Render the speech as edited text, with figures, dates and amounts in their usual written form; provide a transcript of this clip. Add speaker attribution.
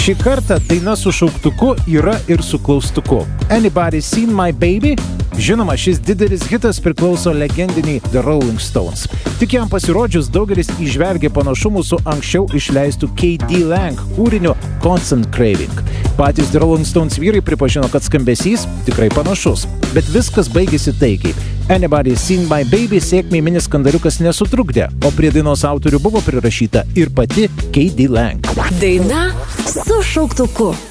Speaker 1: Šį kartą daina su šauktuku yra ir su klaustuku. Anybody seen my baby? Žinoma, šis didelis hitas priklauso legendiniai The Rolling Stones. Tik jam pasirodžius daugelis įžvelgė panašumų su anksčiau išleistu K.D. Lang kūriniu Constant Craving. Patys The Rolling Stones vyrai pripažino, kad skambesys tikrai panašus. Bet viskas baigėsi taikiai. Anybody seen my baby sėkmei mini skandaliukas nesutrukdė, o prie dainos autorių buvo prirašyta ir pati K.D. Lang.
Speaker 2: Daina su šauktuku.